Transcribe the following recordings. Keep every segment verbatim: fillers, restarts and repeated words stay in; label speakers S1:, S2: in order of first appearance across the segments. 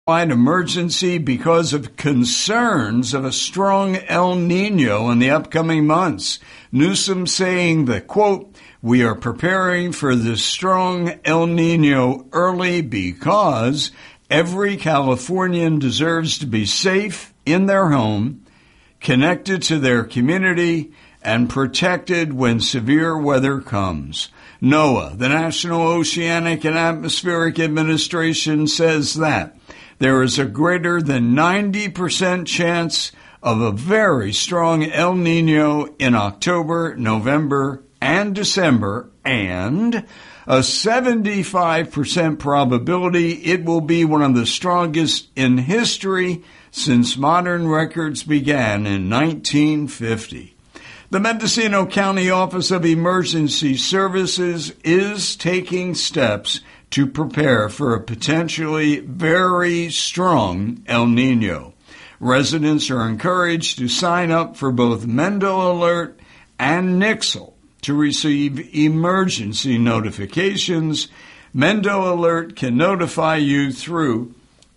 S1: emergency because of concerns of a strong El Nino in the upcoming months. Newsom saying that, quote, "We are preparing for this strong El Nino early because every Californian deserves to be safe in their home, connected to their community, and protected when severe weather comes." NOAA, the National Oceanic and Atmospheric Administration, says that there is a greater than ninety percent chance of a very strong El Nino in October, November, and December, and a seventy-five percent probability it will be one of the strongest in history since modern records began in nineteen fifty. The Mendocino County Office of Emergency Services is taking steps to prepare for a potentially very strong El Nino. Residents are encouraged to sign up for both Mendo Alert and Nixle to receive emergency notifications. Mendo Alert can notify you through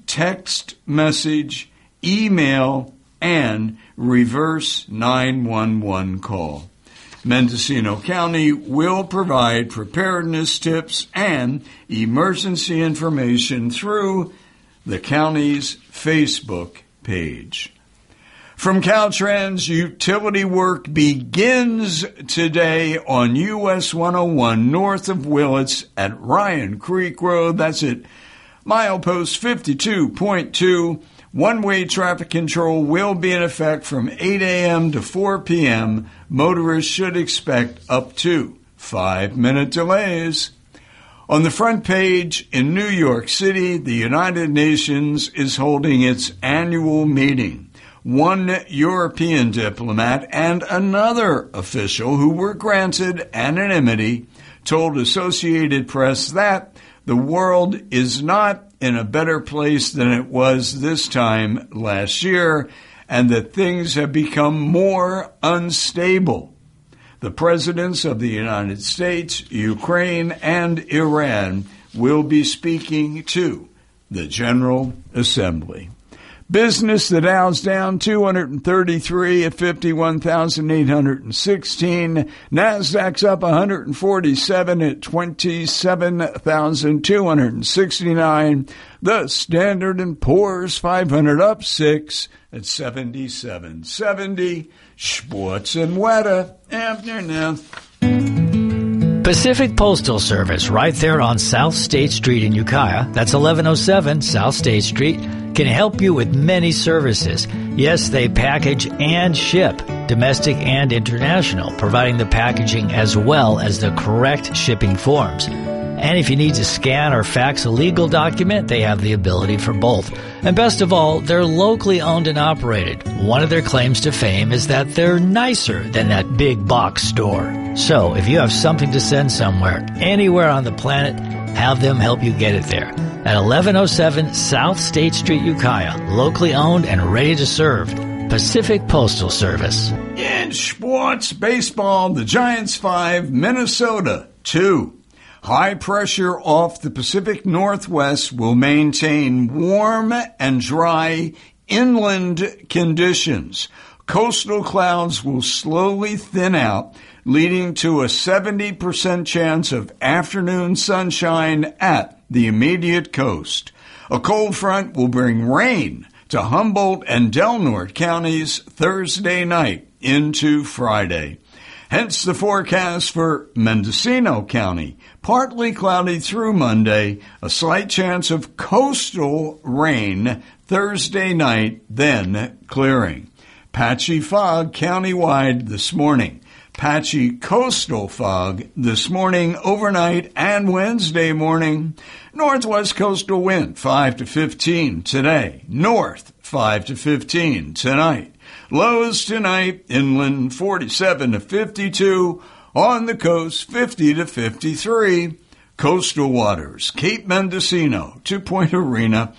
S1: text message, email, and reverse nine one one call. Mendocino County will provide preparedness tips and emergency information through the county's Facebook page. From Caltrans, utility work begins today on U S one oh one north of Willits at Ryan Creek Road. That's at milepost fifty-two point two. One-way traffic control will be in effect from eight a.m. to four p.m. Motorists should expect up to five-minute delays. On the front page, in New York City, the United Nations is holding its annual meeting. One European diplomat and another official who were granted anonymity told Associated Press that the world is not in a better place than it was this time last year, and that things have become more unstable. The presidents of the United States, Ukraine, and Iran will be speaking to the General Assembly. Business, the Dow's down two hundred thirty-three at fifty-one thousand eight hundred sixteen. Nasdaq's up one hundred forty-seven at twenty-seven thousand two hundred sixty-nine. The Standard and Poor's five hundred up six at seventy-seven seventy. Sports and weather afternoon.
S2: Pacific Postal Service, right there on South State Street in Ukiah. That's eleven oh seven South State Street. Can help you with many services. Yes, they package and ship, domestic and international, providing the packaging as well as the correct shipping forms. And if you need to scan or fax a legal document, they have the ability for both. And best of all, they're locally owned and operated. One of their claims to fame is that they're nicer than that big box store. So if you have something to send somewhere, anywhere on the planet, have them help you get it there. At eleven oh seven South State Street, Ukiah, locally owned and ready to serve. Pacific Postal Service.
S1: In sports, baseball, the Giants five, Minnesota two. High pressure off the Pacific Northwest will maintain warm and dry inland conditions. Coastal clouds will slowly thin out, leading to a seventy percent chance of afternoon sunshine at the immediate coast. A cold front will bring rain to Humboldt and Del Norte counties Thursday night into Friday. Hence the forecast for Mendocino County. Partly cloudy through Monday, a slight chance of coastal rain Thursday night, then clearing. Patchy fog countywide this morning. Patchy coastal fog this morning, overnight, and Wednesday morning. Northwest coastal wind five to fifteen today. North five to fifteen tonight. Lows tonight, inland forty-seven to fifty-two. On the coast, fifty to fifty-three. Coastal waters, Cape Mendocino to Point Arena.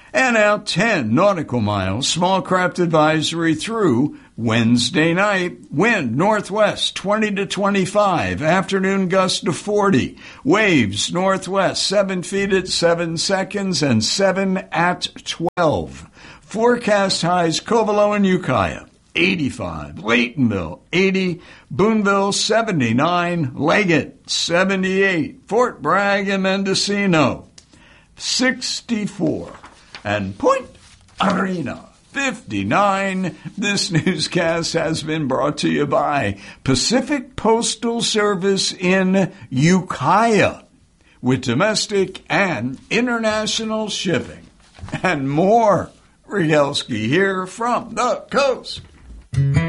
S1: And out ten nautical miles, small craft advisory through Wednesday night. Wind northwest twenty to twenty-five, afternoon gust to forty. Waves northwest seven feet at seven seconds and seven at twelve. Forecast highs Covelo and Ukiah eighty-five, Laytonville eighty, Boonville seventy-nine, Leggett seventy-eight, Fort Bragg and Mendocino sixty-four, and Point Arena fifty-nine. This newscast has been brought to you by Pacific Postal Service in Ukiah, with domestic and international shipping and more. Rygelski here from the coast.